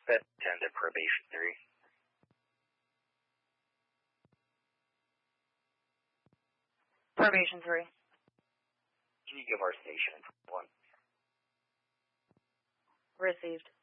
Bed 10 to probation 3. Probation 3. Can you give our station 1? Received.